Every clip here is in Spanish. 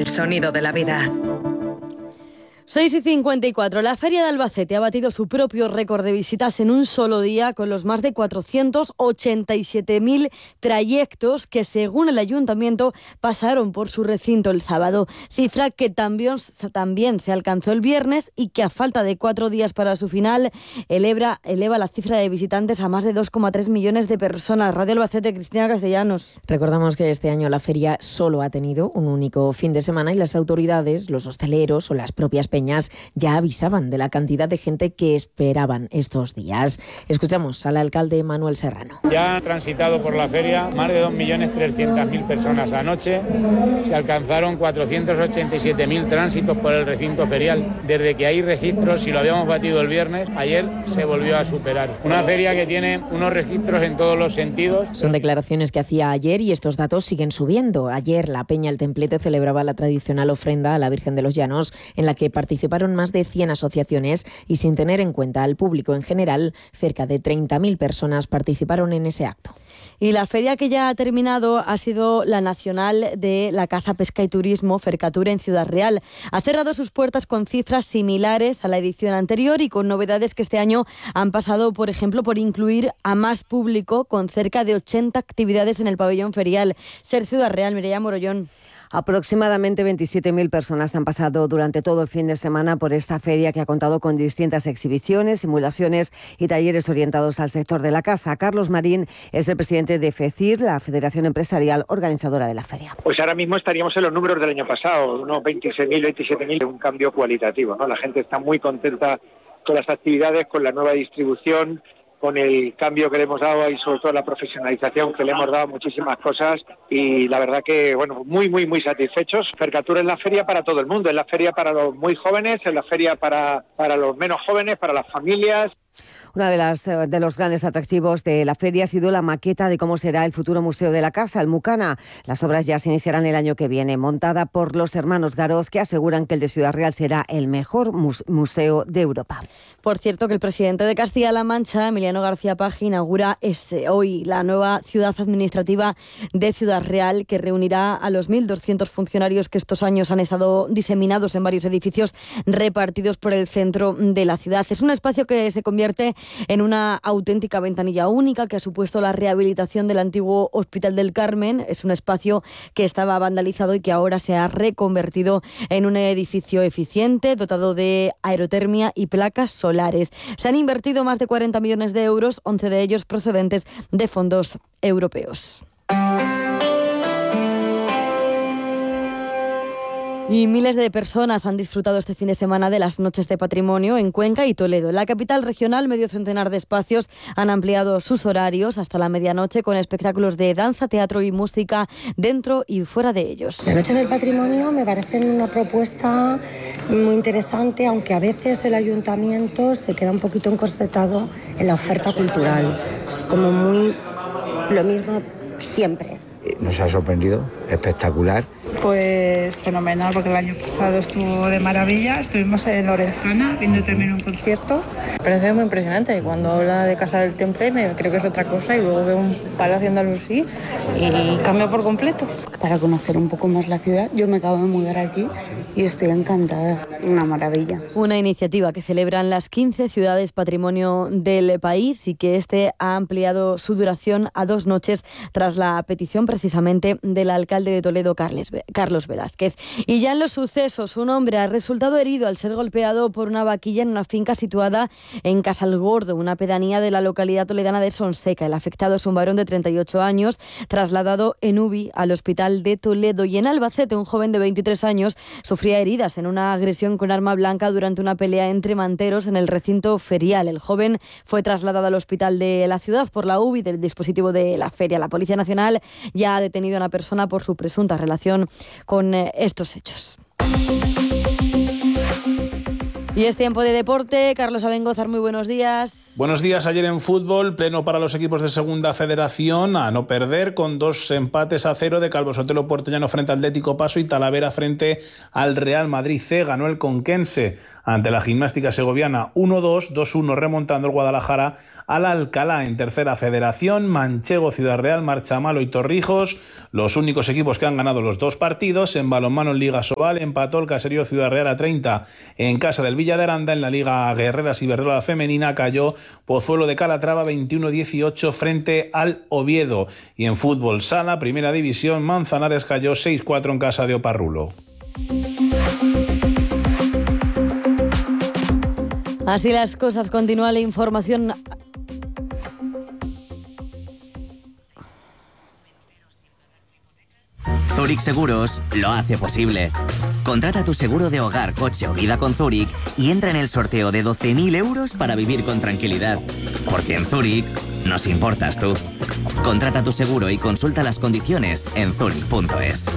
El sonido de la vida. 6:54. La Feria de Albacete ha batido su propio récord de visitas en un solo día, con los más de 487.000 trayectos que, según el Ayuntamiento, pasaron por su recinto el sábado. Cifra que también se alcanzó el viernes y que, a falta de 4 días para su final, eleva la cifra de visitantes a más de 2,3 millones de personas. Radio Albacete, Cristina Castellanos. Recordamos que este año la feria solo ha tenido un único fin de semana y las autoridades, los hosteleros o las propias peñas ya avisaban de la cantidad de gente que esperaban estos días. Escuchamos al alcalde Manuel Serrano. Ya han transitado por la feria más de 2.300.000 personas anoche. Se alcanzaron 487.000 tránsitos por el recinto ferial. Desde que hay registros, si lo habíamos batido el viernes, ayer se volvió a superar. Una feria que tiene unos registros en todos los sentidos. Son declaraciones que hacía ayer y estos datos siguen subiendo. Ayer la Peña El Templete celebraba la tradicional ofrenda a la Virgen de los Llanos, en la que participaron más de 100 asociaciones y, sin tener en cuenta al público en general, cerca de 30.000 personas participaron en ese acto. Y la feria que ya ha terminado ha sido la nacional de la caza, pesca y turismo, Fercatur, en Ciudad Real. Ha cerrado sus puertas con cifras similares a la edición anterior y con novedades que este año han pasado, por ejemplo, por incluir a más público, con cerca de 80 actividades en el pabellón ferial. Ser Ciudad Real, Mireia Morollón. Aproximadamente 27.000 personas han pasado durante todo el fin de semana por esta feria, que ha contado con distintas exhibiciones, simulaciones y talleres orientados al sector de la caza. Carlos Marín es el presidente de FECIR, la Federación Empresarial organizadora de la feria. Pues ahora mismo estaríamos en los números del año pasado, unos 26.000, 27.000, un cambio cualitativo, ¿no? La gente está muy contenta con las actividades, con la nueva distribución, con el cambio que le hemos dado y sobre todo la profesionalización que le hemos dado, muchísimas cosas, y la verdad que, bueno, muy satisfechos. Fercatur es la feria para todo el mundo, es la feria para los muy jóvenes, es la feria para los menos jóvenes, para las familias. Una de los grandes atractivos de la feria ha sido la maqueta de cómo será el futuro Museo de la Caza, el Mucana. Las obras ya se iniciarán el año que viene, montada por los hermanos Garoz, que aseguran que el de Ciudad Real será el mejor museo de Europa. Por cierto, que el presidente de Castilla-La Mancha, Emiliano García Paje, inaugura hoy la nueva ciudad administrativa de Ciudad Real, que reunirá a los 1.200 funcionarios que estos años han estado diseminados en varios edificios repartidos por el centro de la ciudad. Es un espacio que se convierte en una auténtica ventanilla única, que ha supuesto la rehabilitación del antiguo Hospital del Carmen. Es un espacio que estaba vandalizado y que ahora se ha reconvertido en un edificio eficiente, dotado de aerotermia y placas solares. Se han invertido más de 40 millones de euros, 11 de ellos procedentes de fondos europeos. Y miles de personas han disfrutado este fin de semana de las Noches de Patrimonio en Cuenca y Toledo. En la capital regional, medio centenar de espacios han ampliado sus horarios hasta la medianoche, con espectáculos de danza, teatro y música dentro y fuera de ellos. Las Noches del Patrimonio me parecen una propuesta muy interesante, aunque a veces el ayuntamiento se queda un poquito encorsetado en la oferta cultural. Es como muy lo mismo siempre. Nos ha sorprendido, espectacular. Pues fenomenal, porque el año pasado estuvo de maravilla. Estuvimos en Lorenzana viendo también un concierto. Me parece muy impresionante. Cuando habla de Casa del Temple creo que es otra cosa, y luego veo un palacio andalusí y cambia por completo. Para conocer un poco más la ciudad, yo me acabo de mudar aquí y estoy encantada. Una maravilla. Una iniciativa que celebran las 15 ciudades patrimonio del país y que ha ampliado su duración a 2 noches tras la petición precisamente del alcalde de Toledo, Carlos Velázquez. Y ya en los sucesos, un hombre ha resultado herido al ser golpeado por una vaquilla en una finca situada en Casalgordo, una pedanía de la localidad toledana de Sonseca. El afectado es un varón de 38 años, trasladado en UBI al hospital de Toledo. Y en Albacete, un joven de 23 años sufría heridas en una agresión con arma blanca durante una pelea entre manteros en el recinto ferial. El joven fue trasladado al hospital de la ciudad por la UBI del dispositivo de la feria. La Policía Nacional ya ha detenido a una persona por su presunta relación con estos hechos. Y es tiempo de deporte. Carlos Abengozar, muy buenos días. Buenos días. Ayer en fútbol, pleno para los equipos de Segunda Federación, a no perder, con 2 empates a 0 de Calvo Sotelo Puertollano frente al Atlético Paso y Talavera frente al Real Madrid C. Ganó el Conquense ante la Gimnástica Segoviana 1-2, 2-1 remontando el Guadalajara al Alcalá. En Tercera Federación, Manchego, Ciudad Real, Marchamalo y Torrijos, los únicos equipos que han ganado los 2 partidos. En balonmano en Liga Sobal, empató el Caserío Ciudad Real a 30 en casa del Villa de Aranda. En la Liga Guerreras Iberdrola Femenina cayó Pozuelo de Calatrava 21-18 frente al Oviedo. Y en fútbol sala, Primera División, Manzanares cayó 6-4 en casa de Oparrulo. Así las cosas, continúa la información. Zurich Seguros lo hace posible. Contrata tu seguro de hogar, coche o vida con Zurich y entra en el sorteo de 12.000 euros para vivir con tranquilidad. Porque en Zurich nos importas tú. Contrata tu seguro y consulta las condiciones en zurich.es.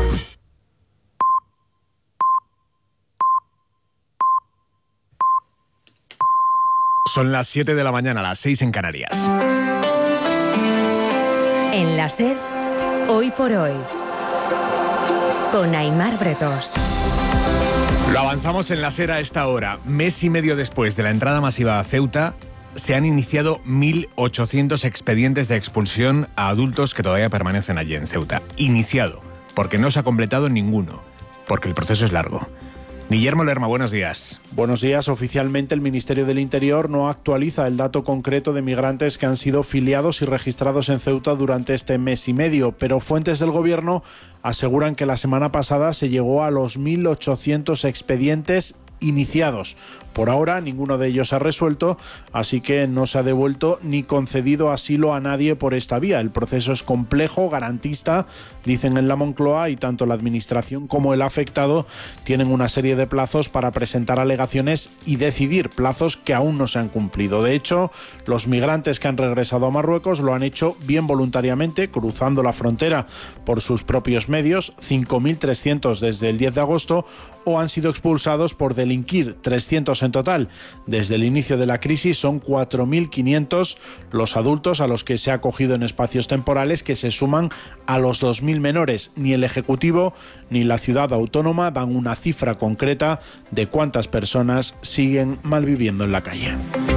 Son las 7 de la mañana, las 6 en Canarias. En la SER, hoy por hoy, con Aimar Bretos. Lo avanzamos en la SER a esta hora. Mes y medio después de la entrada masiva a Ceuta, se han iniciado 1.800 expedientes de expulsión a adultos que todavía permanecen allí en Ceuta. Iniciado, porque no se ha completado ninguno, porque el proceso es largo. Guillermo Lerma, buenos días. Buenos días. Oficialmente el Ministerio del Interior no actualiza el dato concreto de migrantes que han sido filiados y registrados en Ceuta durante este mes y medio, pero fuentes del Gobierno aseguran que la semana pasada se llegó a los 1.800 expedientes iniciados. Por ahora ninguno de ellos ha resuelto, así que no se ha devuelto ni concedido asilo a nadie por esta vía. El proceso es complejo, garantista, dicen en la Moncloa, y tanto la Administración como el afectado tienen una serie de plazos para presentar alegaciones y decidir, plazos que aún no se han cumplido. De hecho, los migrantes que han regresado a Marruecos lo han hecho bien voluntariamente, cruzando la frontera por sus propios medios, 5.300 desde el 10 de agosto, o han sido expulsados por delinquir, 300 en total. Desde el inicio de la crisis son 4.500 los adultos a los que se ha acogido en espacios temporales, que se suman a los 2.000 menores. Ni el Ejecutivo ni la ciudad autónoma dan una cifra concreta de cuántas personas siguen malviviendo en la calle.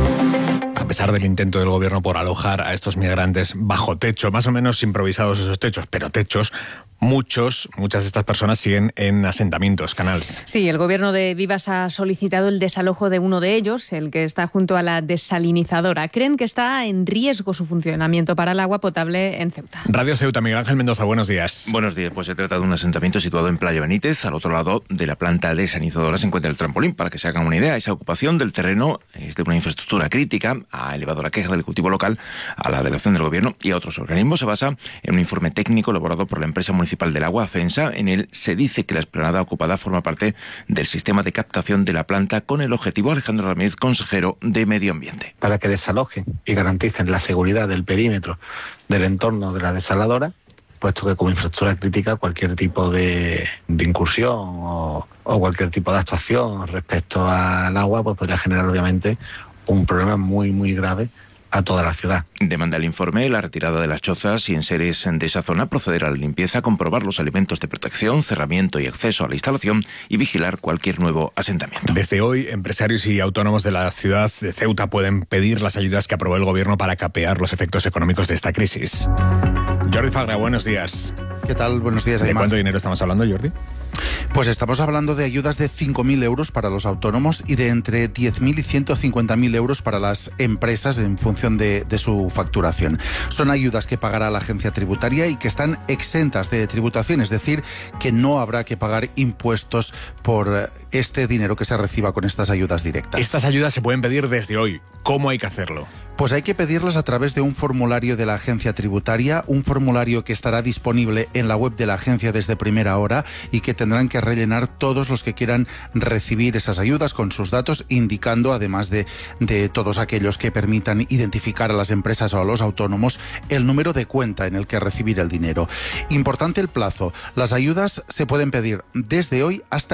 A pesar del intento del Gobierno por alojar a estos migrantes bajo techo, más o menos improvisados esos techos, pero techos, muchas de estas personas siguen en asentamientos, Canals. Sí, el Gobierno de Vivas ha solicitado el desalojo de uno de ellos, el que está junto a la desalinizadora. Creen que está en riesgo su funcionamiento para el agua potable en Ceuta. Radio Ceuta, Miguel Ángel Mendoza, buenos días. Buenos días, pues se trata de un asentamiento situado en Playa Benítez. Al otro lado de la planta desalinizadora se encuentra el trampolín. Para que se hagan una idea, esa ocupación del terreno es de una infraestructura crítica. Ha elevado la queja del Ejecutivo local a la delegación del Gobierno y a otros organismos. Se basa en un informe técnico elaborado por la empresa municipal del agua, Censa. En él se dice que la explanada ocupada forma parte del sistema de captación de la planta, con el objetivo, Alejandro Ramírez, consejero de Medio Ambiente. Para que desalojen y garanticen la seguridad del perímetro del entorno de la desaladora, puesto que como infraestructura crítica cualquier tipo de incursión o cualquier tipo de actuación respecto al agua pues podría generar obviamente un problema muy, muy grave a toda la ciudad. Demanda el informe la retirada de las chozas y enseres de esa zona, proceder a la limpieza, comprobar los elementos de protección, cerramiento y acceso a la instalación y vigilar cualquier nuevo asentamiento. Desde hoy, empresarios y autónomos de la ciudad de Ceuta pueden pedir las ayudas que aprobó el Gobierno para capear los efectos económicos de esta crisis. Jordi Fagra, buenos días. ¿Qué tal? Buenos días, Aymar. ¿De cuánto dinero estamos hablando, Jordi? Pues estamos hablando de ayudas de 5.000 euros para los autónomos y de entre 10.000 y 150.000 euros para las empresas en función de su facturación. Son ayudas que pagará la agencia tributaria y que están exentas de tributación, es decir, que no habrá que pagar impuestos por este dinero que se reciba con estas ayudas directas. Estas ayudas se pueden pedir desde hoy. ¿Cómo hay que hacerlo? Pues hay que pedirlas a través de un formulario de la agencia tributaria, un formulario que estará disponible en la web de la agencia desde primera hora y que tendrán que rellenar todos los que quieran recibir esas ayudas con sus datos, indicando, además de todos aquellos que permitan identificar a las empresas o a los autónomos, el número de cuenta en el que recibir el dinero. Importante el plazo. Las ayudas se pueden pedir desde hoy hasta el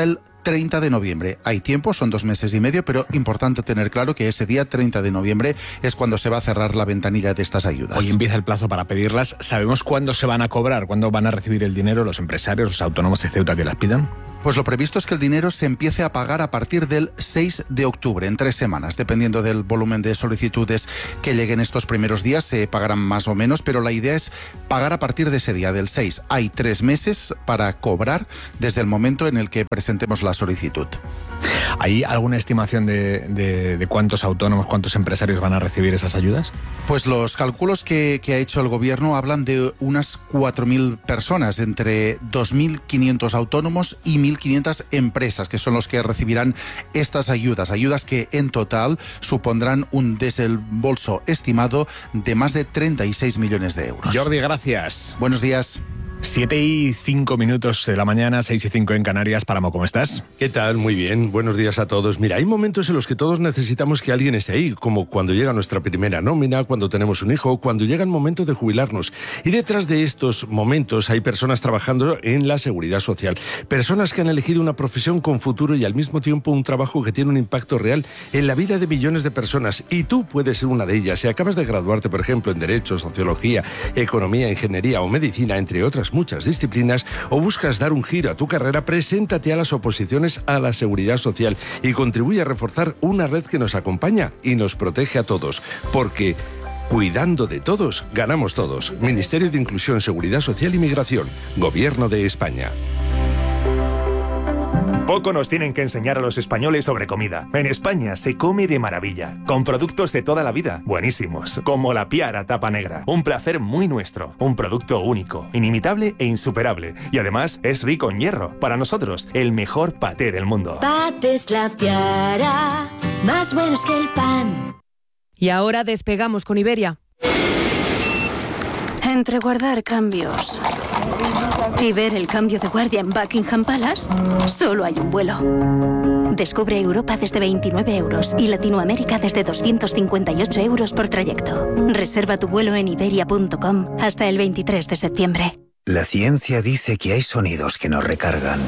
30 de noviembre. Hay tiempo, son 2 meses y medio, pero importante tener claro que ese día 30 de noviembre es cuando se va a cerrar la ventanilla de estas ayudas. Hoy empieza el plazo para pedirlas. ¿Sabemos cuándo se van a cobrar? ¿Cuándo van a recibir el dinero los empresarios, los autónomos de Ceuta que las pidan? Pues lo previsto es que el dinero se empiece a pagar a partir del 6 de octubre, en 3 semanas. Dependiendo del volumen de solicitudes que lleguen estos primeros días, se pagarán más o menos, pero la idea es pagar a partir de ese día, del 6. Hay 3 meses para cobrar desde el momento en el que presentemos la solicitud. ¿Hay alguna estimación de cuántos autónomos, cuántos empresarios van a recibir esas ayudas? Pues los cálculos que ha hecho el gobierno hablan de unas 4.000 personas, entre 2.500 autónomos y 1.500 empresas, que son los que recibirán estas ayudas que en total supondrán un desembolso estimado de más de 36 millones de euros. Jordi, gracias. Buenos días. 7:05 de la mañana, 6:05 en Canarias. Páramo, ¿cómo estás? ¿Qué tal? Muy bien. Buenos días a todos. Mira, hay momentos en los que todos necesitamos que alguien esté ahí, como cuando llega nuestra primera nómina, cuando tenemos un hijo, cuando llega el momento de jubilarnos. Y detrás de estos momentos hay personas trabajando en la seguridad social. Personas que han elegido una profesión con futuro y al mismo tiempo un trabajo que tiene un impacto real en la vida de millones de personas. Y tú puedes ser una de ellas. Si acabas de graduarte, por ejemplo, en Derecho, Sociología, Economía, Ingeniería o Medicina, entre otras muchas disciplinas, o buscas dar un giro a tu carrera, preséntate a las oposiciones a la seguridad social y contribuye a reforzar una red que nos acompaña y nos protege a todos, porque cuidando de todos, ganamos todos. Ministerio de Inclusión, Seguridad Social y Migración, Gobierno de España. Poco nos tienen que enseñar a los españoles sobre comida. En España se come de maravilla, con productos de toda la vida, buenísimos, como la Piara tapa negra. Un placer muy nuestro, un producto único, inimitable e insuperable. Y además es rico en hierro. Para nosotros, el mejor paté del mundo. Patés La Piara, más buenos que el pan. Y ahora despegamos con Iberia. Entre guardar cambios y ver el cambio de guardia en Buckingham Palace, solo hay un vuelo. Descubre Europa desde 29 euros y Latinoamérica desde 258 euros por trayecto. Reserva tu vuelo en iberia.com hasta el 23 de septiembre. La ciencia dice que hay sonidos que nos recargan.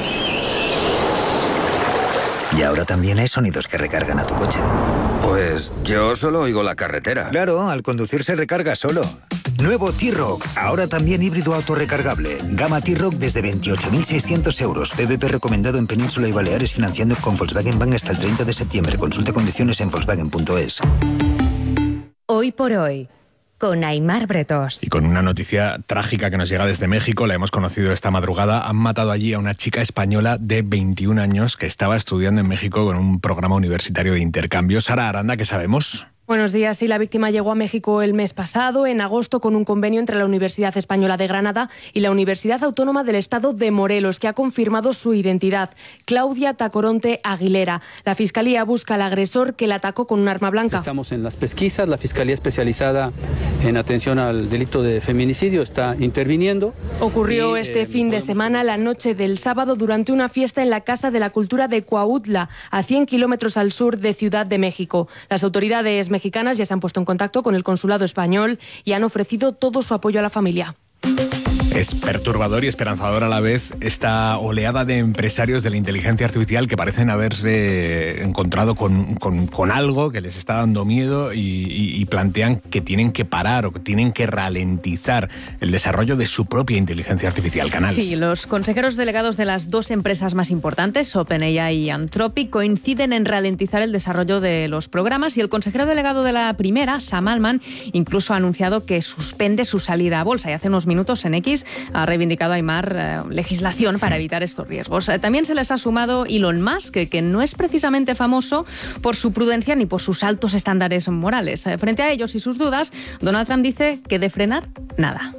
Y ahora también hay sonidos que recargan a tu coche. Pues yo solo oigo la carretera. Claro, al conducir se recarga solo. Nuevo T-Roc, ahora también híbrido autorrecargable. Gama T-Roc desde 28.600 euros. PVP recomendado en Península y Baleares, financiando con Volkswagen Bank hasta el 30 de septiembre. Consulta condiciones en volkswagen.es. Hoy por hoy, con Aimar Bretós. Y con una noticia trágica que nos llega desde México, la hemos conocido esta madrugada. Han matado allí a una chica española de 21 años que estaba estudiando en México con un programa universitario de intercambio. Sara Aranda, ¿qué sabemos? Buenos días. Sí, la víctima llegó a México el mes pasado, en agosto, con un convenio entre la Universidad Española de Granada y la Universidad Autónoma del Estado de Morelos, que ha confirmado su identidad. Claudia Tacoronte Aguilera. La Fiscalía busca al agresor que la atacó con un arma blanca. Estamos en las pesquisas. La Fiscalía especializada en atención al delito de feminicidio está interviniendo. Ocurrió este fin de semana, la noche del sábado, durante una fiesta en la Casa de la Cultura de Cuautla, a 100 kilómetros al sur de Ciudad de México. Las autoridades mexicanas ya se han puesto en contacto con el consulado español y han ofrecido todo su apoyo a la familia. Es perturbador y esperanzador a la vez esta oleada de empresarios de la inteligencia artificial que parecen haberse encontrado con algo que les está dando miedo y plantean que tienen que parar o que tienen que ralentizar el desarrollo de su propia inteligencia artificial. Canals. Sí, los consejeros delegados de las dos empresas más importantes, OpenAI y Anthropic, coinciden en ralentizar el desarrollo de los programas, y el consejero delegado de la primera, Sam Altman, incluso ha anunciado que suspende su salida a bolsa, y hace unos minutos en X ha reivindicado a Aimar legislación para evitar estos riesgos. También se les ha sumado Elon Musk, que no es precisamente famoso por su prudencia ni por sus altos estándares morales. Frente a ellos y sus dudas, Donald Trump dice que de frenar, nada.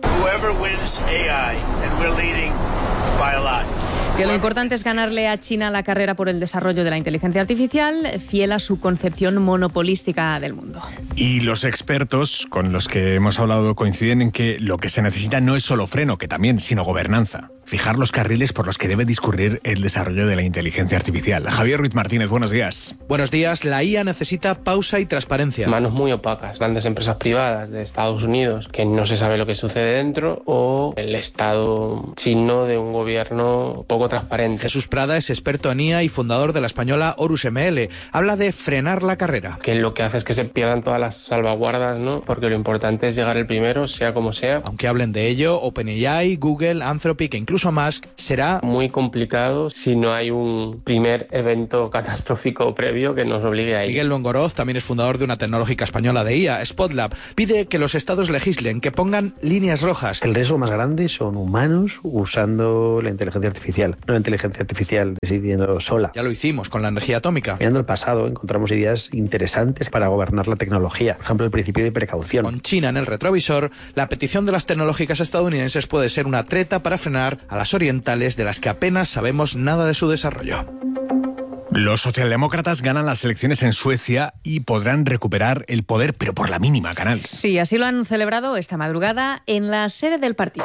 Que lo importante es ganarle a China la carrera por el desarrollo de la inteligencia artificial, fiel a su concepción monopolística del mundo. Y los expertos con los que hemos hablado coinciden en que lo que se necesita no es solo freno, que también, sino gobernanza. fijar los carriles por los que debe discurrir el desarrollo de la inteligencia artificial. Javier Ruiz Martínez, buenos días. Buenos días. La IA necesita pausa y transparencia. Manos muy opacas, grandes empresas privadas de Estados Unidos que no se sabe lo que sucede dentro, o el Estado chino de un gobierno poco transparente. Jesús Prada es experto en IA y fundador de la española Horus ML. Habla de frenar la carrera. Que lo que hace es que se pierdan todas las salvaguardas, ¿no? Porque lo importante es llegar el primero, sea como sea. Aunque hablen de ello, OpenAI, Google, Anthropic e incluso Musk, será muy complicado si no hay un primer evento catastrófico previo que nos obligue a ir. Miguel Longoroz también es fundador de una tecnológica española de IA, Spotlab. Pide que los estados legislen, que pongan líneas rojas. El riesgo más grande son humanos usando la inteligencia artificial, no la inteligencia artificial decidiendo sola. Ya lo hicimos con la energía atómica. Mirando el pasado, encontramos ideas interesantes para gobernar la tecnología. Por ejemplo, el principio de precaución. Con China en el retrovisor, la petición de las tecnológicas estadounidenses puede ser una treta para frenar a las orientales, de las que apenas sabemos nada de su desarrollo. Los socialdemócratas ganan las elecciones en Suecia y podrán recuperar el poder, pero por la mínima, Canals. Sí, así lo han celebrado esta madrugada en la sede del partido.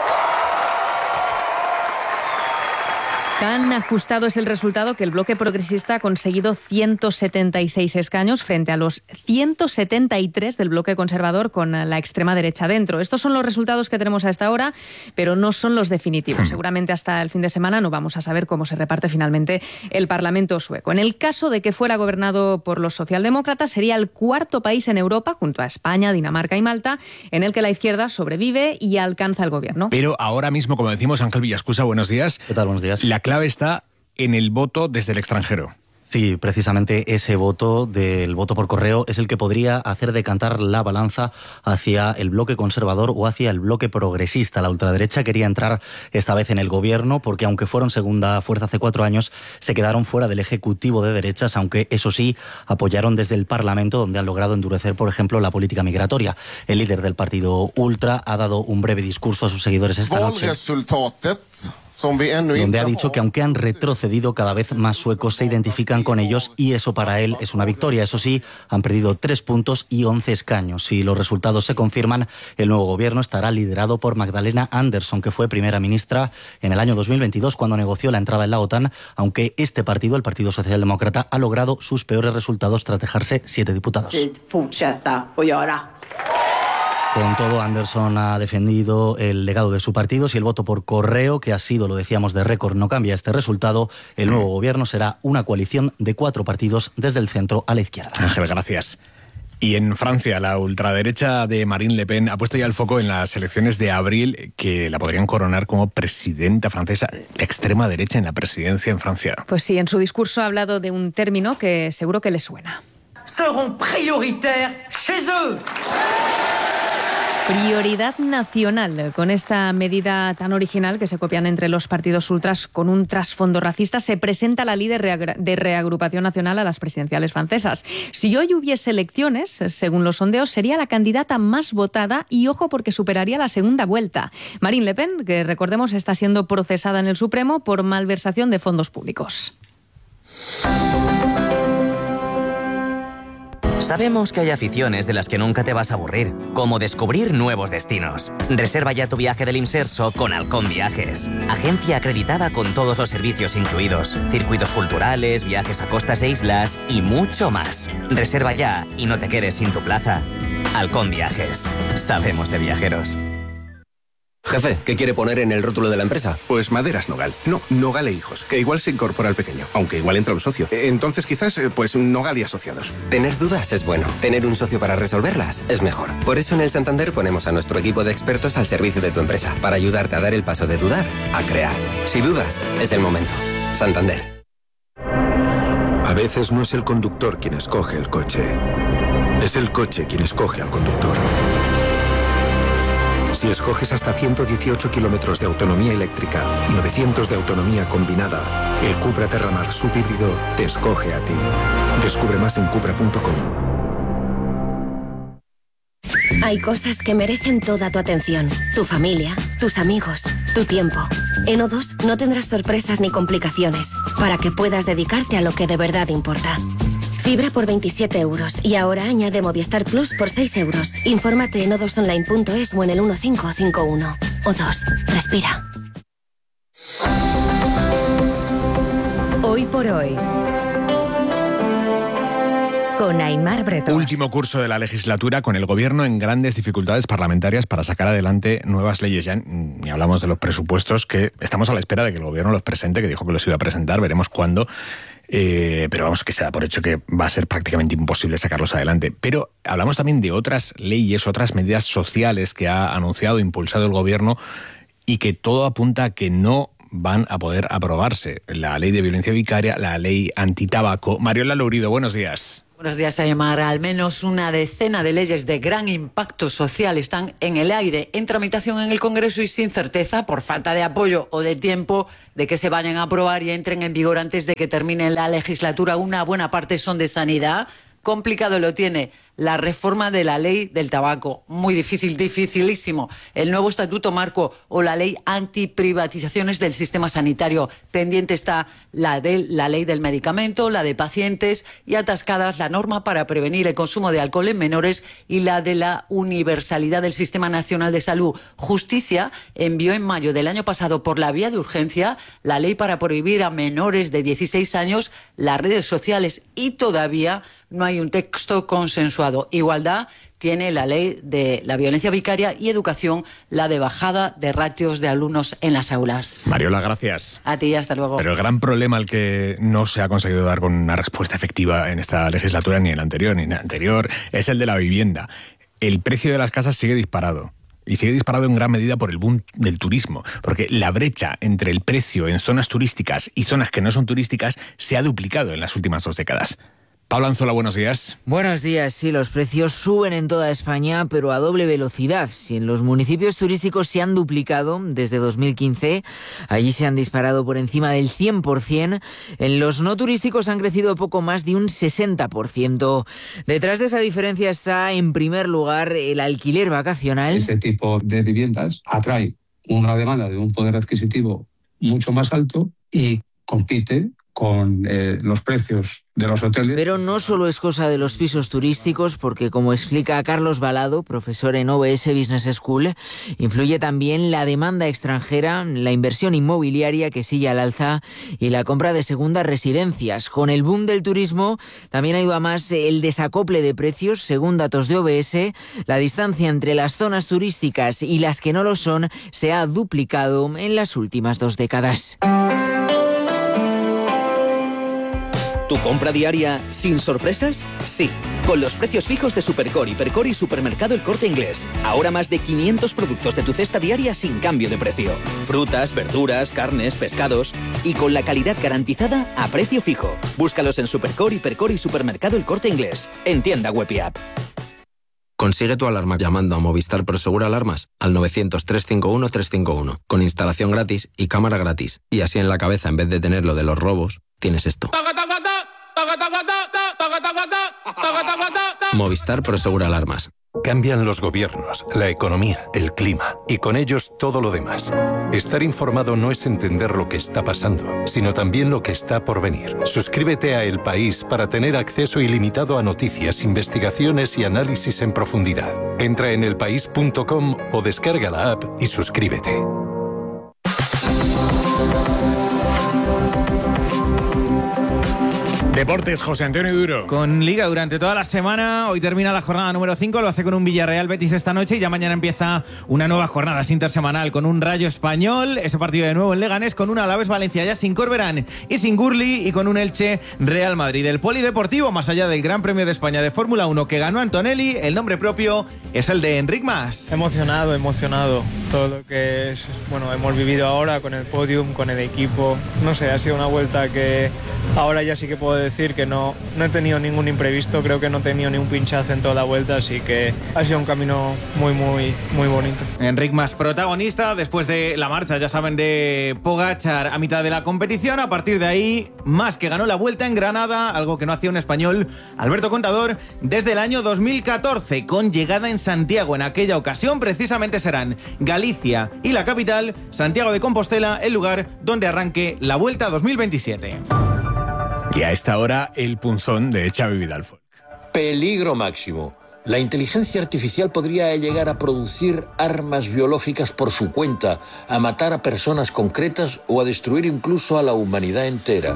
Tan ajustado es el resultado que el bloque progresista ha conseguido 176 escaños frente a los 173 del bloque conservador con la extrema derecha dentro. Estos son los resultados que tenemos a esta hora, pero no son los definitivos. Seguramente hasta el fin de semana no vamos a saber cómo se reparte finalmente el Parlamento sueco. En el caso de que fuera gobernado por los socialdemócratas, sería el cuarto país en Europa, junto a España, Dinamarca y Malta, en el que la izquierda sobrevive y alcanza el gobierno. Pero ahora mismo, como decimos, Ángel Villascusa, buenos días. ¿Qué tal? Buenos días. La clave está en el voto desde el extranjero. Sí, precisamente ese voto del voto por correo es el que podría hacer decantar la balanza hacia el bloque conservador o hacia el bloque progresista. La ultraderecha quería entrar esta vez en el gobierno porque, aunque fueron segunda fuerza hace 4 años, se quedaron fuera del ejecutivo de derechas, aunque eso sí, apoyaron desde el Parlamento, donde han logrado endurecer, por ejemplo, la política migratoria. El líder del partido ultra ha dado un breve discurso a sus seguidores esta noche, donde ha dicho que aunque han retrocedido, cada vez más suecos se identifican con ellos y eso para él es una victoria. Eso sí, han perdido 3 puntos y 11 escaños. Si los resultados se confirman, el nuevo gobierno estará liderado por Magdalena Andersson, que fue primera ministra en el año 2022 cuando negoció la entrada en la OTAN, aunque este partido, el Partido Socialdemócrata, ha logrado sus peores resultados tras dejarse 7 diputados. Con todo, Andersson ha defendido el legado de su partido. Si el voto por correo, que ha sido, lo decíamos, de récord, no cambia este resultado, el nuevo gobierno será una coalición de 4 partidos desde el centro a la izquierda. Ángel, gracias. Y en Francia, la ultraderecha de Marine Le Pen ha puesto ya el foco en las elecciones de abril, que la podrían coronar como presidenta francesa. La extrema derecha en la presidencia en Francia. Pues sí, en su discurso ha hablado de un término que seguro que le suena. Seront prioritaires chez eux. Prioridad nacional. Con esta medida tan original que se copian entre los partidos ultras con un trasfondo racista, se presenta la líder de Reagrupación Nacional a las presidenciales francesas. Si hoy hubiese elecciones, según los sondeos, sería la candidata más votada y, ojo, porque superaría la segunda vuelta. Marine Le Pen, que recordemos está siendo procesada en el Supremo por malversación de fondos públicos. Sabemos que hay aficiones de las que nunca te vas a aburrir, como descubrir nuevos destinos. Reserva ya tu viaje del Imserso con Halcón Viajes. Agencia acreditada con todos los servicios incluidos. Circuitos culturales, viajes a costas e islas y mucho más. Reserva ya y no te quedes sin tu plaza. Halcón Viajes. Sabemos de viajeros. Jefe, ¿qué quiere poner en el rótulo de la empresa? Pues Maderas Nogal. No, Nogal e Hijos, que igual se incorpora al pequeño, aunque igual entra un socio. Entonces quizás, pues Nogal y Asociados. Tener dudas es bueno. Tener un socio para resolverlas es mejor. Por eso en el Santander ponemos a nuestro equipo de expertos al servicio de tu empresa, para ayudarte a dar el paso de dudar a crear. Si dudas, es el momento. Santander. A veces no es el conductor quien escoge el coche. Es el coche quien escoge al conductor. Si escoges hasta 118 kilómetros de autonomía eléctrica y 900 de autonomía combinada, el Cupra Terramar subhíbrido te escoge a ti. Descubre más en cupra.com. Hay cosas que merecen toda tu atención. Tu familia, tus amigos, tu tiempo. En O2 no tendrás sorpresas ni complicaciones, para que puedas dedicarte a lo que de verdad importa. Fibra por 27 euros y ahora añade Movistar Plus por 6 euros. Infórmate en o2online.es o en el 1551. O2. Respira. por Hoy. Con Aimar Bretós. Último curso de la legislatura con el gobierno en grandes dificultades parlamentarias para sacar adelante nuevas leyes. Ya ni hablamos de los presupuestos, que estamos a la espera de que el gobierno los presente, que dijo que los iba a presentar, veremos cuándo. Pero vamos, que se da por hecho que va a ser prácticamente imposible sacarlos adelante. Pero hablamos también de otras leyes, otras medidas sociales que ha anunciado, impulsado el gobierno y que todo apunta a que no van a poder aprobarse. La ley de violencia vicaria, la ley antitabaco. Mariola Lourido, buenos días. Buenos días, Aimar. Al menos una decena de leyes de gran impacto social están en el aire, en tramitación en el Congreso y sin certeza, por falta de apoyo o de tiempo, de que se vayan a aprobar y entren en vigor antes de que termine la legislatura. Una buena parte son de sanidad. Complicado lo tiene la reforma de la ley del tabaco. Muy difícil, dificilísimo. El nuevo estatuto marco o la ley antiprivatizaciones del sistema sanitario. Pendiente está la ley del medicamento, la de pacientes y atascadas la norma para prevenir el consumo de alcohol en menores y la de la universalidad del Sistema Nacional de Salud. Justicia envió en mayo del año pasado por la vía de urgencia la ley para prohibir a menores de 16 años las redes sociales y todavía no hay un texto consensuado. Igualdad tiene la ley de la violencia vicaria y educación, la de bajada de ratios de alumnos en las aulas. Mariola, gracias. A ti, hasta luego. Pero el gran problema al que no se ha conseguido dar con una respuesta efectiva en esta legislatura, ni en la anterior, es el de la vivienda. El precio de las casas sigue disparado. Y sigue disparado en gran medida por el boom del turismo, porque la brecha entre el precio en zonas turísticas y zonas que no son turísticas se ha duplicado en las últimas 2 décadas. Pablo Anzola, buenos días. Buenos días. Sí, los precios suben en toda España, pero a doble velocidad. Si en los municipios turísticos se han duplicado desde 2015, allí se han disparado por encima del 100%. En los no turísticos han crecido poco más de un 60%. Detrás de esa diferencia está, en primer lugar, el alquiler vacacional. Este tipo de viviendas atrae una demanda de un poder adquisitivo mucho más alto y compite con los precios de los hoteles. Pero no solo es cosa de los pisos turísticos, porque como explica Carlos Balado, profesor en OBS Business School, influye también la demanda extranjera, la inversión inmobiliaria que sigue al alza y la compra de segundas residencias. Con el boom del turismo también ha ido a más el desacople de precios. Según datos de OBS, la distancia entre las zonas turísticas y las que no lo son se ha duplicado en las últimas 2 décadas. ¿Tu compra diaria sin sorpresas? Sí, con los precios fijos de Supercore, Hipercore y Supermercado El Corte Inglés. Ahora más de 500 productos de tu cesta diaria sin cambio de precio. Frutas, verduras, carnes, pescados y con la calidad garantizada a precio fijo. Búscalos en Supercore, Hipercore y Supermercado El Corte Inglés. En tienda web y app. Consigue tu alarma llamando a Movistar Prosegur Alarmas al 900-351-351 con instalación gratis y cámara gratis. Y así en la cabeza, en vez de tener lo de los robos, tienes esto. Movistar Prosegur Alarmas. Cambian los gobiernos, la economía, el clima y con ellos todo lo demás. Estar informado no es entender lo que está pasando, sino también lo que está por venir. Suscríbete a El País para tener acceso ilimitado a noticias, investigaciones y análisis en profundidad. Entra en elpaís.com o descarga la app y suscríbete. Deportes, José Antonio Duro. Con Liga durante toda la semana. Hoy termina la jornada número 5, lo hace con un Villarreal Betis esta noche y ya mañana empieza una nueva jornada intersemanal con un Rayo Español, ese partido de nuevo en Leganés, con un Alavés Valencia ya sin Corberán y sin Gurli y con un Elche Real Madrid. El polideportivo, más allá del Gran Premio de España de Fórmula 1 que ganó Antonelli, el nombre propio es el de Enric Mas. Emocionado. Todo lo que es, hemos vivido ahora con el podium, con el equipo. No sé, ha sido una vuelta que ahora ya sí que puedo decir que no he tenido ningún imprevisto, creo que no he tenido ni un pinchazo en toda la vuelta, así que ha sido un camino muy bonito. Enric Mas, protagonista después de la marcha, ya saben, de Pogačar a mitad de la competición. A partir de ahí, Mas, que ganó la Vuelta en Granada, algo que no hacía un español, Alberto Contador, desde el año 2014, con llegada en Santiago. En aquella ocasión precisamente serán Galicia y la capital, Santiago de Compostela, el lugar donde arranque la Vuelta 2027. Y a esta hora, el punzón de Xavi Vidal. Peligro máximo. La inteligencia artificial podría llegar a producir armas biológicas por su cuenta, a matar a personas concretas o a destruir incluso a la humanidad entera.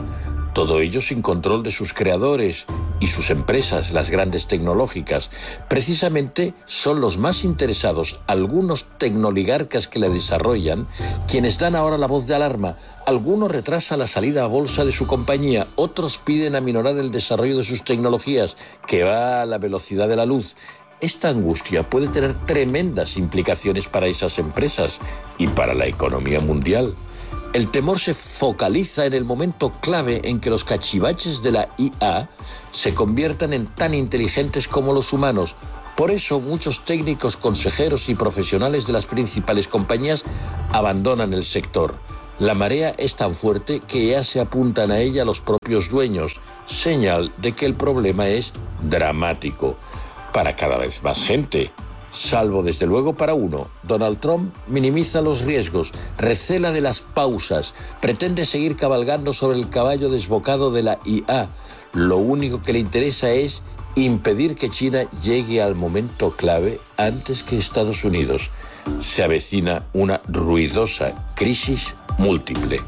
Todo ello sin control de sus creadores y sus empresas, las grandes tecnológicas. Precisamente son los más interesados, algunos tecnoligarcas que la desarrollan, quienes dan ahora la voz de alarma. Algunos retrasan la salida a bolsa de su compañía, otros piden aminorar el desarrollo de sus tecnologías, que va a la velocidad de la luz. Esta angustia puede tener tremendas implicaciones para esas empresas y para la economía mundial. El temor se focaliza en el momento clave en que los cachivaches de la IA se conviertan en tan inteligentes como los humanos. Por eso muchos técnicos, consejeros y profesionales de las principales compañías abandonan el sector. La marea es tan fuerte que ya se apuntan a ella los propios dueños, señal de que el problema es dramático para cada vez más gente. Salvo desde luego para uno. Donald Trump minimiza los riesgos, recela de las pausas, pretende seguir cabalgando sobre el caballo desbocado de la IA. Lo único que le interesa es impedir que China llegue al momento clave antes que Estados Unidos. Se avecina una ruidosa crisis múltiple.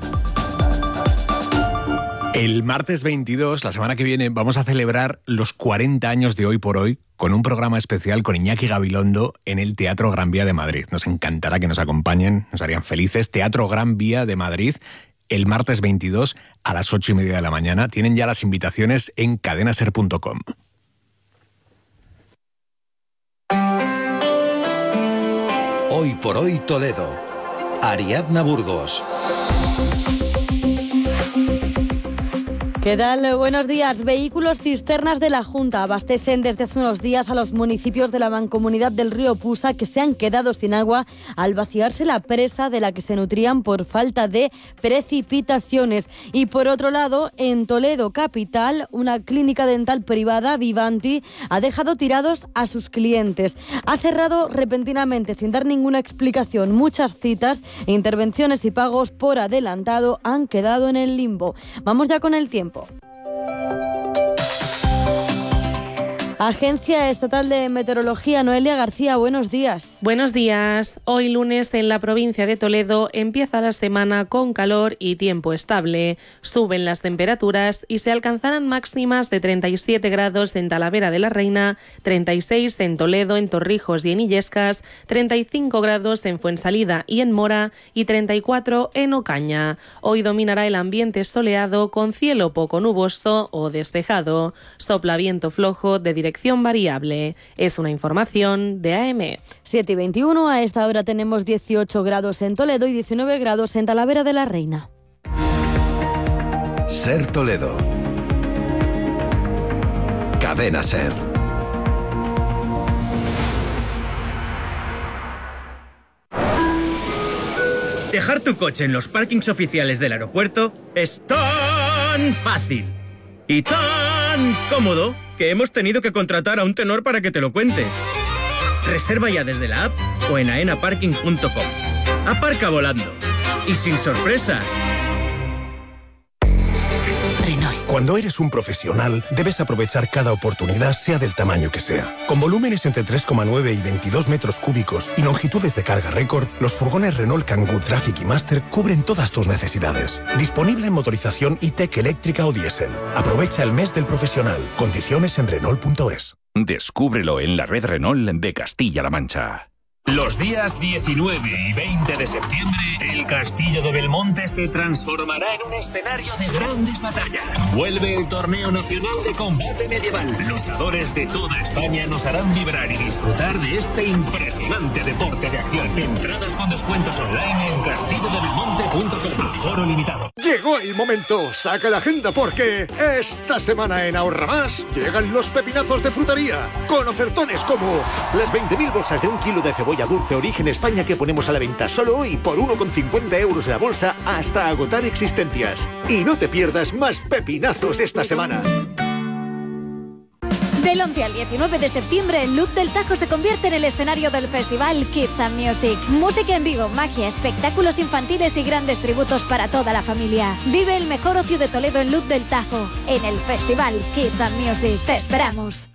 El martes 22, la semana que viene, vamos a celebrar los 40 años de Hoy por Hoy con un programa especial con Iñaki Gabilondo en el Teatro Gran Vía de Madrid. Nos encantará que nos acompañen, nos harían felices. Teatro Gran Vía de Madrid, el martes 22 a las 8:30 de la mañana. Tienen ya las invitaciones en cadenaser.com. Hoy por Hoy Toledo. Ariadna Burgos. ¿Qué tal? Buenos días. Vehículos cisternas de la Junta abastecen desde hace unos días a los municipios de la Mancomunidad del Río Pusa, que se han quedado sin agua al vaciarse la presa de la que se nutrían por falta de precipitaciones. Y por otro lado, en Toledo capital, una clínica dental privada, Vivanti, ha dejado tirados a sus clientes. Ha cerrado repentinamente sin dar ninguna explicación. Muchas citas, intervenciones y pagos por adelantado han quedado en el limbo. Vamos ya con el tiempo. Agencia Estatal de Meteorología, Noelia García, buenos días. Buenos días. Hoy lunes en la provincia de Toledo empieza la semana con calor y tiempo estable. Suben las temperaturas y se alcanzarán máximas de 37 grados en Talavera de la Reina, 36 en Toledo, en Torrijos y en Illescas, 35 grados en Fuensalida y en Mora y 34 en Ocaña. Hoy dominará el ambiente soleado con cielo poco nuboso o despejado. Sopla viento flojo de dirección variable. Es una información de AM. 7:21, a esta hora tenemos 18 grados en Toledo y 19 grados en Talavera de la Reina. Ser Toledo. Cadena Ser. Dejar tu coche en los parkings oficiales del aeropuerto es tan fácil y tan cómodo que hemos tenido que contratar a un tenor para que te lo cuente. Reserva ya desde la app o en aenaparking.com. Aparca volando y sin sorpresas. Cuando eres un profesional, debes aprovechar cada oportunidad, sea del tamaño que sea. Con volúmenes entre 3,9 y 22 metros cúbicos y longitudes de carga récord, los furgones Renault Kangoo Traffic y Master cubren todas tus necesidades. Disponible en motorización e-Tech eléctrica o diésel. Aprovecha el mes del profesional. Condiciones en Renault.es. Descúbrelo en la red Renault de Castilla-La Mancha. Los días 19 y 20 de septiembre, el Castillo de Belmonte se transformará en un escenario de grandes batallas. Vuelve el Torneo Nacional de Combate Medieval. Luchadores de toda España nos harán vibrar y disfrutar de este impresionante deporte de acción. Entradas con descuentos online en castillodebelmonte.com. Aforo limitado. Llegó el momento. Saca la agenda porque esta semana en Ahorra Más llegan los pepinazos de frutería. Con ofertones como las 20.000 bolsas de 1 kilo de cebolla dulce origen España que ponemos a la venta solo hoy por 1,50 euros en la bolsa hasta agotar existencias. Y no te pierdas más pepinazos esta semana. Del 11 al 19 de septiembre, el Loop del Tajo se convierte en el escenario del festival Kids and Music. Música en vivo, magia, espectáculos infantiles y grandes tributos para toda la familia. Vive el mejor ocio de Toledo en Loop del Tajo, en el festival Kids and Music. Te esperamos.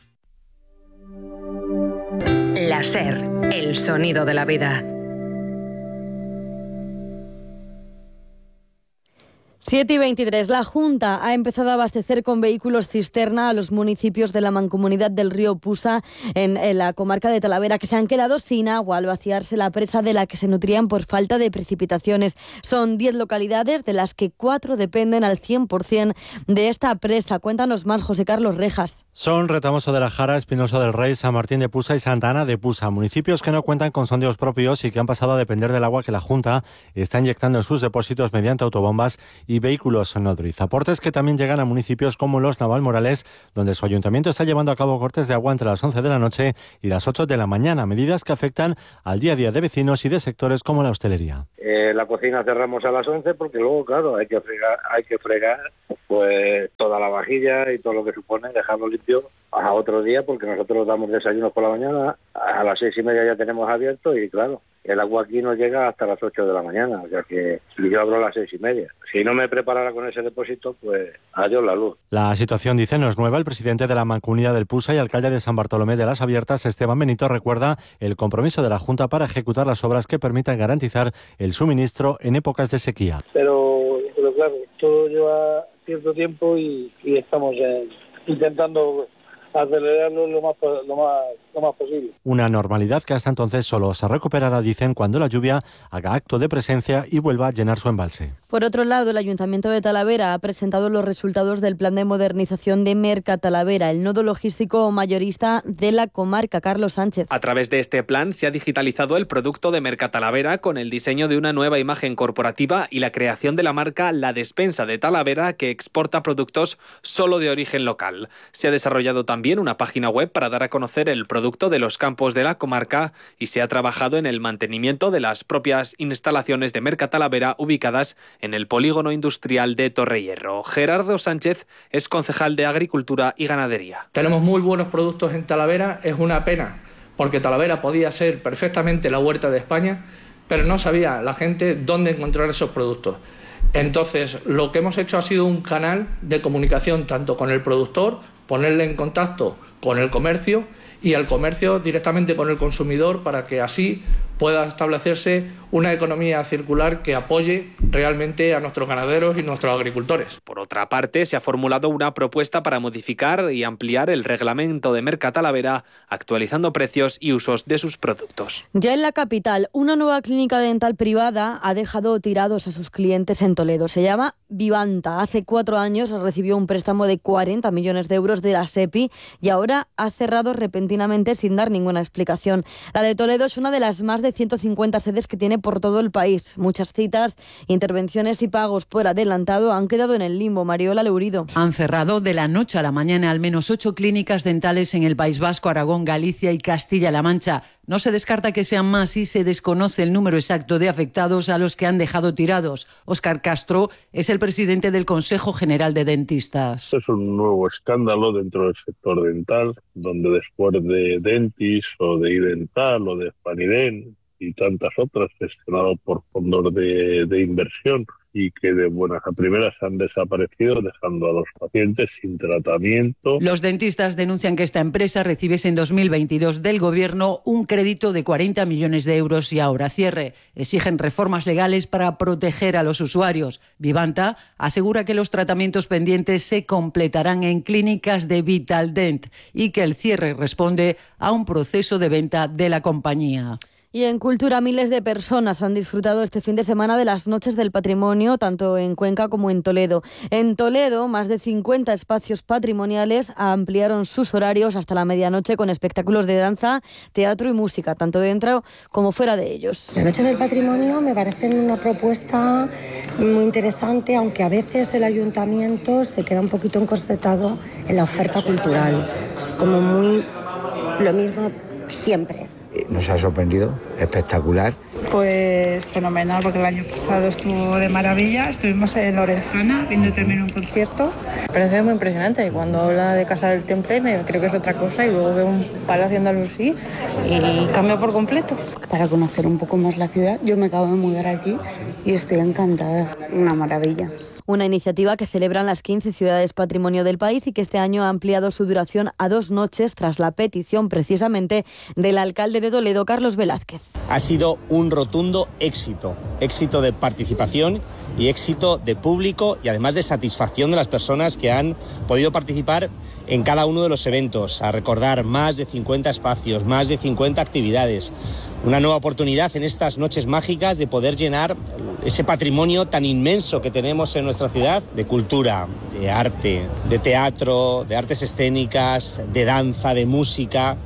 La SER, el sonido de la vida. 7:23. La Junta ha empezado a abastecer con vehículos cisterna a los municipios de la Mancomunidad del Río Pusa en la comarca de Talavera, que se han quedado sin agua al vaciarse la presa de la que se nutrían por falta de precipitaciones. Son 10 localidades, de las que 4 dependen al 100% de esta presa. Cuéntanos más, José Carlos Rejas. Son Retamoso de la Jara, Espinoso del Rey, San Martín de Pusa y Santa Ana de Pusa, municipios que no cuentan con sondeos propios y que han pasado a depender del agua que la Junta está inyectando en sus depósitos mediante autobombas y vehículos nodriza. Aportes que también llegan a municipios como los Navalmorales, donde su ayuntamiento está llevando a cabo cortes de agua entre las 11 de la noche y las 8 de la mañana, medidas que afectan al día a día de vecinos y de sectores como la hostelería. La cocina cerramos a las 11 porque luego, claro, hay que fregar pues toda la vajilla y todo lo que supone dejarlo limpio a otro día, porque nosotros damos desayunos por la mañana, a las 6:30 ya tenemos abierto y claro, el agua aquí no llega hasta las 8 de la mañana, o sea que yo abro a las 6:30. Si no me preparara con ese depósito, pues adiós la luz. La situación, dice, no es nueva. El presidente de la Mancomunidad del Pusa y alcalde de San Bartolomé de las Abiertas, Esteban Benito, recuerda el compromiso de la Junta para ejecutar las obras que permitan garantizar el suministro en épocas de sequía. Pero claro, todo lleva cierto tiempo y estamos intentando acelerarlo lo más posible. Una normalidad que hasta entonces solo se recuperará, dicen, cuando la lluvia haga acto de presencia y vuelva a llenar su embalse. Por otro lado, el Ayuntamiento de Talavera ha presentado los resultados del plan de modernización de Mercatalavera, el nodo logístico mayorista de la comarca. Carlos Sánchez. A través de este plan se ha digitalizado el producto de Mercatalavera con el diseño de una nueva imagen corporativa y la creación de la marca La Despensa de Talavera, que exporta productos solo de origen local. Se ha desarrollado también una página web para dar a conocer el producto de los campos de la comarca y se ha trabajado en el mantenimiento de las propias instalaciones de Mercatalavera ubicadas en el polígono industrial de Torrehierro. Gerardo Sánchez es concejal de Agricultura y Ganadería. Tenemos muy buenos productos en Talavera, es una pena porque Talavera podía ser perfectamente la huerta de España, pero no sabía la gente dónde encontrar esos productos. Entonces, lo que hemos hecho ha sido un canal de comunicación tanto con el productor, ponerle en contacto con el comercio y al comercio directamente con el consumidor para que así pueda establecerse una economía circular que apoye realmente a nuestros ganaderos y nuestros agricultores. Por otra parte, se ha formulado una propuesta para modificar y ampliar el reglamento de Mercatalavera, actualizando precios y usos de sus productos. Ya en la capital, una nueva clínica dental privada ha dejado tirados a sus clientes en Toledo. Se llama Vivanta. Hace 4 años recibió un préstamo de 40 millones de euros de la SEPI y ahora ha cerrado repentinamente sin dar ninguna explicación. La de Toledo es una de las más de 150 sedes que tiene por todo el país. Muchas citas, intervenciones y pagos por adelantado han quedado en el limbo. Mariola Leurido. Han cerrado de la noche a la mañana al menos 8 clínicas dentales en el País Vasco, Aragón, Galicia y Castilla-La Mancha. No se descarta que sean más y se desconoce el número exacto de afectados a los que han dejado tirados. Óscar Castro es el presidente del Consejo General de Dentistas. Es un nuevo escándalo dentro del sector dental, donde después de Dentis o de iDental o de Spaniden y tantas otras gestionadas por fondos de inversión y que de buenas a primeras han desaparecido, dejando a los pacientes sin tratamiento. Los dentistas denuncian que esta empresa recibiese en 2022 del Gobierno un crédito de 40 millones de euros y ahora cierre. Exigen reformas legales para proteger a los usuarios. Vivanta asegura que los tratamientos pendientes se completarán en clínicas de Vitaldent y que el cierre responde a un proceso de venta de la compañía. Y en Cultura, miles de personas han disfrutado este fin de semana de las Noches del Patrimonio, tanto en Cuenca como en Toledo. En Toledo, más de 50 espacios patrimoniales ampliaron sus horarios hasta la medianoche con espectáculos de danza, teatro y música, tanto dentro como fuera de ellos. Las Noches del Patrimonio me parecen una propuesta muy interesante, aunque a veces el ayuntamiento se queda un poquito encorsetado en la oferta cultural. Es como muy lo mismo siempre. Nos ha sorprendido, espectacular. Pues fenomenal, porque el año pasado estuvo de maravilla. Estuvimos en Lorenzana viendo también un concierto. Me parece muy impresionante. Cuando habla de Casa del Temple creo que es otra cosa y luego veo un palacio andalusí y cambia por completo. Para conocer un poco más la ciudad, yo me acabo de mudar aquí y estoy encantada. Una maravilla. Una iniciativa que celebran las 15 ciudades patrimonio del país y que este año ha ampliado su duración a 2 noches tras la petición precisamente del alcalde de Toledo, Carlos Velázquez. ha sido un rotundo éxito de participación y éxito de público y además de satisfacción de las personas que han podido participar en cada uno de los eventos, a recordar más de 50 espacios, más de 50 actividades. Una nueva oportunidad en estas noches mágicas de poder llenar ese patrimonio tan inmenso que tenemos en nuestra ciudad, de cultura, de arte, de teatro, de artes escénicas, de danza, de música.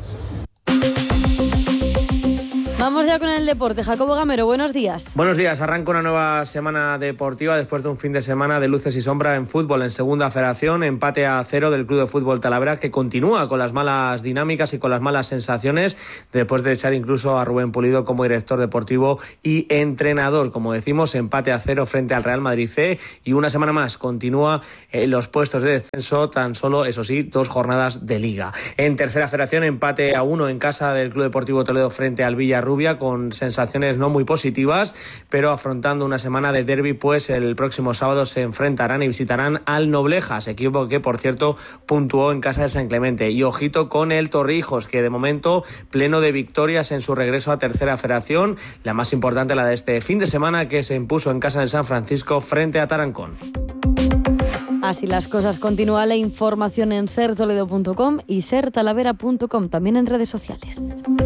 Vamos ya con el deporte. Jacobo Gamero, buenos días. Buenos días. Arranca una nueva semana deportiva después de un fin de semana de luces y sombra en fútbol. En segunda federación, empate a 0 del Club de Fútbol Talavera, que continúa con las malas dinámicas y con las malas sensaciones después de echar incluso a Rubén Pulido como director deportivo y entrenador. Como decimos, empate a 0 frente al Real Madrid C, y una semana más continúa en los puestos de descenso, tan solo, eso sí, 2 jornadas de liga. En tercera federación, empate a 1 en casa del Club Deportivo Toledo frente al Villarrubia, con sensaciones no muy positivas, pero afrontando una semana de derbi, pues el próximo sábado se enfrentarán y visitarán al Noblejas, equipo que por cierto puntuó en casa de San Clemente. Y ojito con el Torrijos, que de momento pleno de victorias en su regreso a tercera federación, la más importante la de este fin de semana, que se impuso en casa de San Francisco frente a Tarancón. Así las cosas, continúa la información en sertoledo.com y sertalavera.com, también en redes sociales.